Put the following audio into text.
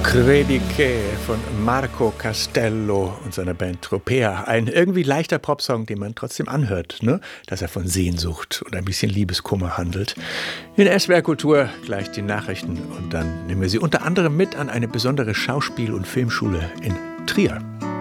Credi che von Marco Castello und seiner Band Tropea. Ein irgendwie leichter Popsong, den man trotzdem anhört, ne? Dass er von Sehnsucht und ein bisschen Liebeskummer handelt. In SWR Kultur gleich die Nachrichten und dann nehmen wir Sie unter anderem mit an eine besondere Schauspiel- und Filmschule in Trier.